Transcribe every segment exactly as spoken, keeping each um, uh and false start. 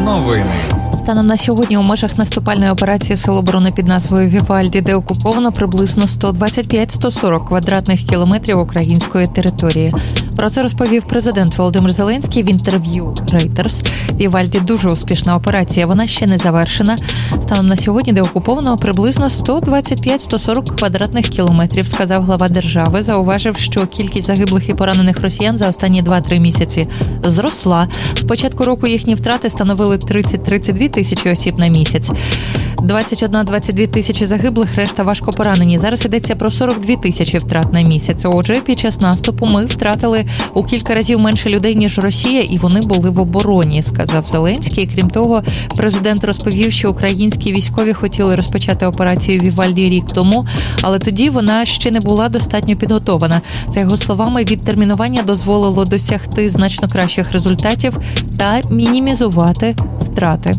Новини. Станом на сьогодні у межах наступальної операції Сил оборони під назвою «Вівальді» деокуповано приблизно сто двадцять п'ять - сто сорок квадратних кілометрів української території. Про це розповів президент Володимир Зеленський в інтерв'ю Reuters. «Вівальді» – дуже успішна операція, вона ще не завершена. Станом на сьогодні деокуповано приблизно сто двадцять п'ять - сто сорок квадратних кілометрів, сказав глава держави. Зауважив, що кількість загиблих і поранених росіян за останні два-три місяці зросла. З початку року їхні втрати становили тридцять - тридцять дві тисячі осіб на місяць. двадцять одна - двадцять дві тисячі загиблих, решта важко поранені. Зараз йдеться про сорок дві тисячі втрат на місяць. Отже, під час наступу ми втратили у кілька разів менше людей, ніж Росія, і вони були в обороні, сказав Зеленський. Крім того, президент розповів, що українські військові хотіли розпочати операцію «Вівальді» рік тому, але тоді вона ще не була достатньо підготована. За його словами, відтермінування дозволило досягти значно кращих результатів та мінімізувати втрати.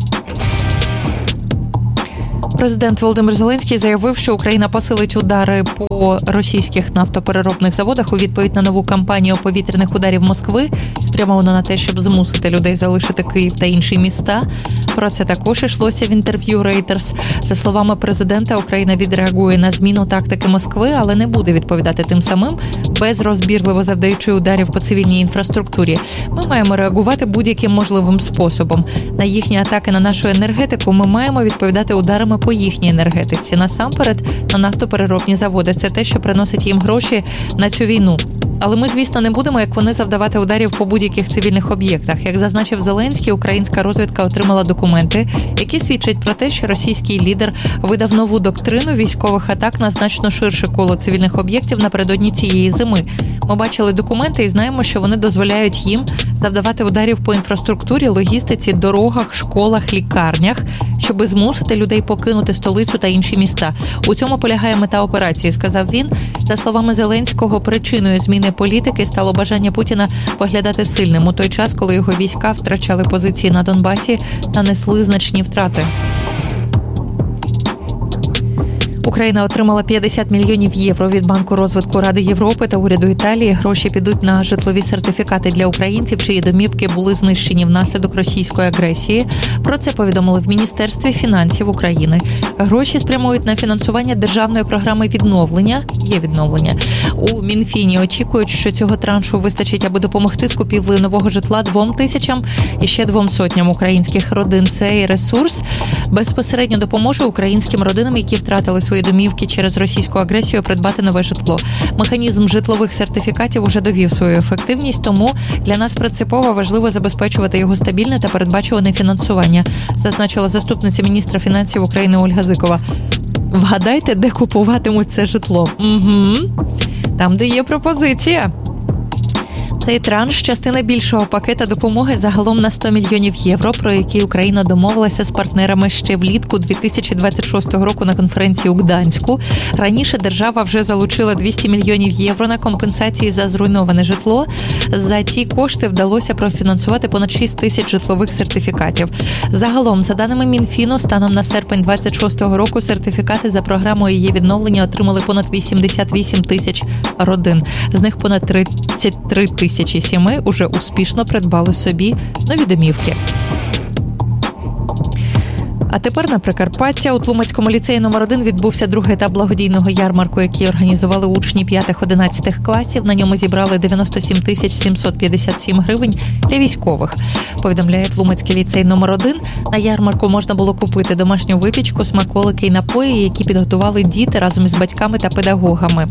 Президент Володимир Зеленський заявив, що Україна посилить удари по російських нафтопереробних заводах у відповідь на нову кампанію повітряних ударів Москви, спрямовану на те, щоб змусити людей залишити Київ та інші міста. Про це також йшлося в інтерв'ю Reuters. За словами президента, Україна відреагує на зміну тактики Москви, але не буде відповідати тим самим, безрозбірливо завдаючи ударів по цивільній інфраструктурі. Ми маємо реагувати будь-яким можливим способом. На їхні атаки на нашу енергетику ми маємо відповідати ударами по їхній енергетиці. Насамперед, на нафтопереробні заводи. Це те, що приносить їм гроші на цю війну. Але ми, звісно, не будемо, як вони, завдавати ударів по будь-яких цивільних об'єктах. Як зазначив Зеленський, українська розвідка отримала документи, які свідчать про те, що російський лідер видав нову доктрину військових атак на значно ширше коло цивільних об'єктів напередодні цієї зими. Ми бачили документи і знаємо, що вони дозволяють їм завдавати ударів по інфраструктурі, логістиці, дорогах, школах, лікарнях, щоби змусити людей покинути столицю та інші міста. У цьому полягає мета операції, сказав він. За словами Зеленського, причиною зміни політики стало бажання Путіна виглядати сильним у той час, коли його війська втрачали позиції на Донбасі та несли значні втрати. Україна отримала п'ятдесят мільйонів євро від Банку розвитку Ради Європи та уряду Італії. Гроші підуть на житлові сертифікати для українців, чиї домівки були знищені внаслідок російської агресії. Про це повідомили в Міністерстві фінансів України. Гроші спрямують на фінансування державної програми відновлення. Є відновлення. У Мінфіні очікують, що цього траншу вистачить, аби допомогти з купівлею нового житла двом тисячам і ще двом сотням українських родин. Цей ресурс безпосередньо допоможе українським родинам, які втратили свої домівки через російську агресію, придбати нове житло. Механізм житлових сертифікатів уже довів свою ефективність, тому для нас принципово важливо забезпечувати його стабільне та передбачуване фінансування, зазначила заступниця міністра фінансів України Ольга Зикова. Вгадайте, де купуватимуть це житло? Угу. Там, де є пропозиція. Цей транш – частина більшого пакета допомоги загалом на сто мільйонів євро, про який Україна домовилася з партнерами ще влітку дві тисячі двадцять шостого року на конференції у Гданську. Раніше держава вже залучила двісті мільйонів євро на компенсації за зруйноване житло. За ті кошти вдалося профінансувати понад шість тисяч житлових сертифікатів. Загалом, за даними Мінфіну, станом на серпень двадцять шостого року сертифікати за програмою її відновлення отримали понад вісімдесят вісім тисяч родин. З них понад тридцять три тисячі Тисячі сімей уже успішно придбали собі нові домівки. А тепер на Прикарпаття. У Тлумацькому ліцеї номер один відбувся другий етап благодійного ярмарку, який організували учні п'ятих-одинадцятих класів. На ньому зібрали дев'яносто сім тисяч сімсот п'ятдесят сім гривень для військових. Повідомляє Тлумацький ліцей номер один. На ярмарку можна було купити домашню випічку, смаколики і напої, які підготували діти разом із батьками та педагогами.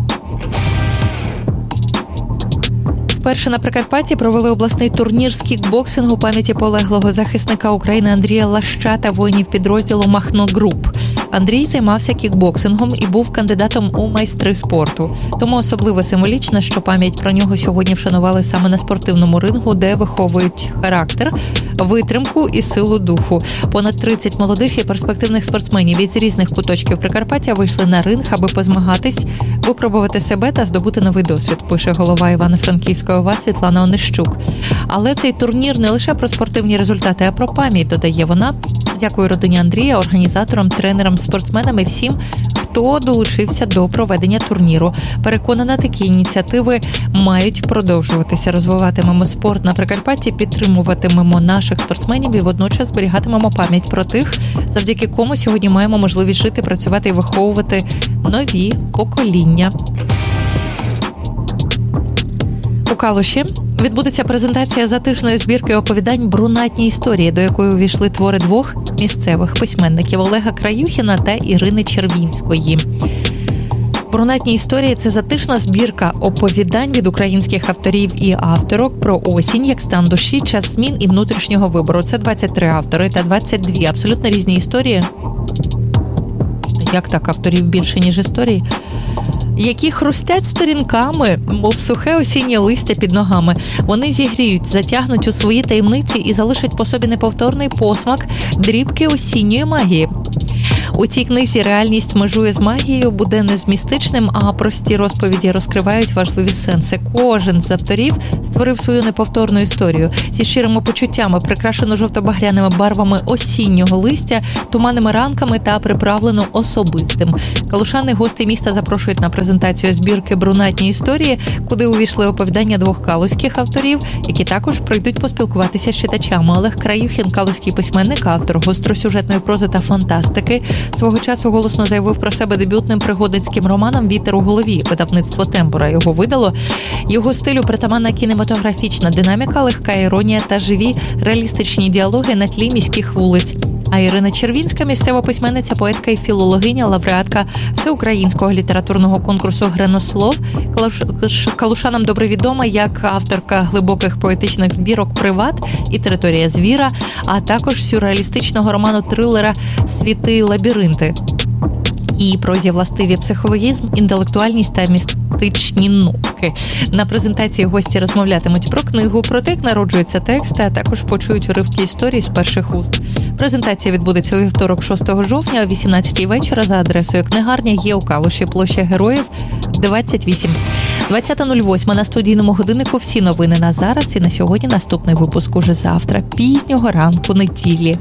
Вперше на Прикарпатті провели обласний турнір з кікбоксингу пам'яті полеглого захисника України Андрія Лаща та воїнів підрозділу «Махно Груп». Андрій займався кікбоксингом і був кандидатом у майстри спорту. Тому особливо символічно, що пам'ять про нього сьогодні вшанували саме на спортивному рингу, де виховують характер, витримку і силу духу. Понад тридцять молодих і перспективних спортсменів із різних куточків Прикарпаття вийшли на ринг, аби позмагатись, випробувати себе та здобути новий досвід, пише голова Івано-Франківської ОВА Світлана Онищук. Але цей турнір не лише про спортивні результати, а про пам'ять, додає вона. Дякую родині Андрія, організаторам, тренерам, спортсменам і всім, хто долучився до проведення турніру. Переконана, такі ініціативи мають продовжуватися. Розвиватимемо спорт на Прикарпатті, підтримуватимемо наших спортсменів і водночас зберігатимемо пам'ять про тих, завдяки кому сьогодні маємо можливість жити, працювати і виховувати нові покоління. У Калуші відбудеться презентація затишної збірки оповідань «Брунатні історії», до якої увійшли твори двох місцевих письменників – Олега Краюхіна та Ірини Червінської. «Брунатні історії» – це затишна збірка оповідань від українських авторів і авторок про осінь, як стан душі, час змін і внутрішнього вибору. Це двадцять три автори та двадцять дві абсолютно різні історії. Як так, авторів більше, ніж історії? Які хрустять сторінками, мов сухе осіннє листя під ногами. Вони зігріють, затягнуть у свої таємниці і залишать по собі неповторний посмак дрібки осінньої магії. У цій книзі реальність межує з магією, буде не з містичним, а прості розповіді розкривають важливі сенси. Кожен з авторів створив свою неповторну історію. Зі щирими почуттями, прикрашену жовто-багряними барвами осіннього листя, туманними ранками та приправлену особистим. Калушани, гості міста запрошують на презентацію збірки «Брунатні історії», куди увійшли оповідання двох калузьких авторів, які також прийдуть поспілкуватися з читачами. Олег Краюхін, калузький письменник, автор гостросюжетної прози та фантастики, свого часу голосно заявив про себе дебютним пригодницьким романом «Вітер у голові». Видавництво «Тембура» його видало. Його стилю притаманна кінематографічна динаміка, легка іронія та живі реалістичні діалоги на тлі міських вулиць. А Ірина Червінська – місцева письменниця, поетка і філологиня, лауреатка всеукраїнського літературного конкурсу «Гренослов». Калушанам добре відома як авторка глибоких поетичних збірок «Приват» і «Територія звіра», а також сюрреалістичного роману-трилера «Світи лабіринти». Її прозі властиві психологізм, інтелектуальність та містичні нотки. На презентації гості розмовлятимуть про книгу, про те, як народжуються тексти, а також почують уривки історії з перших уст. Презентація відбудеться у вівторок, шостого жовтня, о вісімнадцятій вечора за адресою книгарня є у Калуші, площа Героїв, двадцять вісім. двадцята нуль восьма на студійному годиннику. Всі новини на зараз і на сьогодні. Наступний випуск уже завтра, пізнього ранку неділі.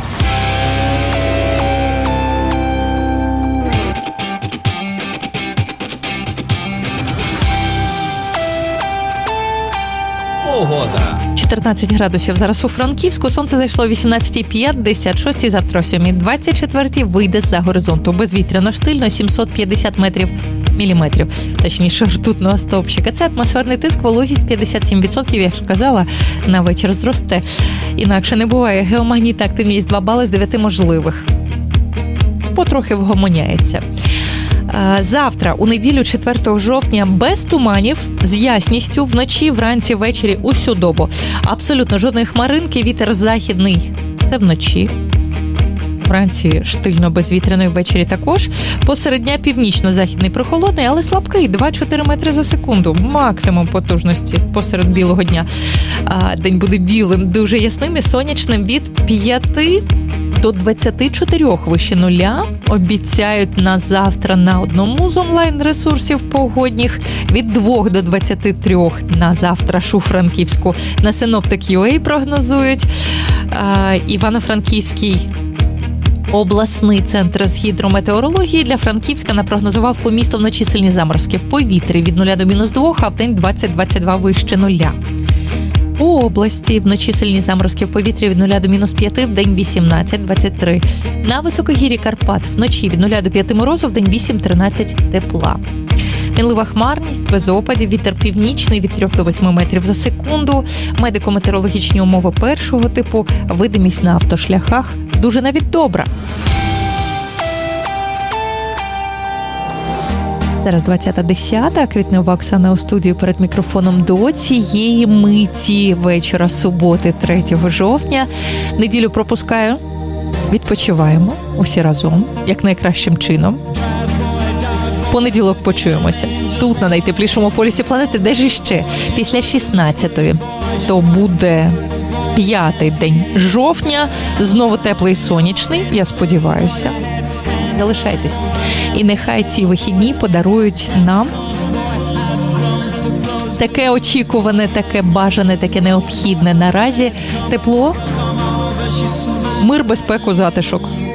Погода. чотирнадцять градусів зараз у Франківську. Сонце зайшло о вісімнадцятій п'ятдесят шість, завтра о сьомій двадцять четвертій вийде з-за горизонту. Безвітряно штильно, сімсот п'ятдесят метрів міліметрів. Точніше, ртутного стовпчика. Це атмосферний тиск, вологість п'ятдесят сім відсотків, як ж казала, на вечір зросте. Інакше не буває. Геомагнітна активність два бали з дев'яти можливих. Потрохи вгомоняється. Завтра, у неділю, четвертого жовтня, без туманів, з ясністю, вночі, вранці, ввечері, усю добу. Абсолютно жодної хмаринки, вітер західний. Це вночі. Вранці штильно безвітряної, ввечері також. Посеред дня північно-західний прохолодний, але слабкий, два-чотири метри за секунду. Максимум потужності посеред білого дня. День буде білим, дуже ясним і сонячним від п'яти до двадцяти чотирьох вище нуля. Обіцяють на завтра на одному з онлайн-ресурсів погодніх. Від двох до двадцяти трьох на завтра Шу-Франківську. На Синоптик.ua прогнозують. Івано-Франківський обласний центр з гідрометеорології для Франківська напрогнозував по місту вночі сильні заморозки. В повітрі від нуля до мінус двох, а в день двадцять-двадцять два вище нуля. По області вночі сильні заморозки, в повітрі від нуля до мінус п'яти, в день вісімнадцять-двадцять три. На високогір'ї Карпат вночі від нуля до п'яти морозу, в день вісім-тринадцять тепла. Мінлива хмарність, без опадів, вітер північний від трьох до восьми метрів за секунду. Медико-метеорологічні умови першого типу, видимість на автошляхах дуже навіть добра. Зараз двадцята десята, Квітнева Оксана у студії перед мікрофоном до цієї миті вечора суботи, третього жовтня. Неділю пропускаю, відпочиваємо усі разом, як найкращим чином. В понеділок почуємося. Тут, на найтеплішому полюсі планети, де ж іще? Після шістнадцятої. То буде п'ятий день жовтня, знову теплий і сонячний, я сподіваюся. Залишайтесь. І нехай ці вихідні подарують нам таке очікуване, таке бажане, таке необхідне наразі тепло, мир, безпеку, затишок.